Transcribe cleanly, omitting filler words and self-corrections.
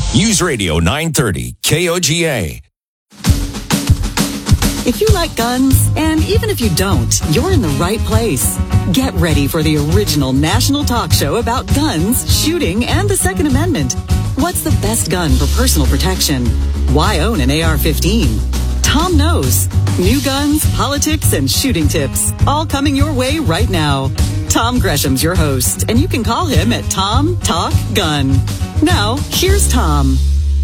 News Radio 930 KOGA. If you like guns, and even if you don't, you're in the right place. Get ready for the original national talk show about guns, shooting, and the Second Amendment. What's the best gun for personal protection? Why own an AR-15? Tom knows. New guns, politics, and shooting tips, all coming your way right now. Tom Gresham's your host, and you can call him at Tom Talk Gun. Now, here's Tom.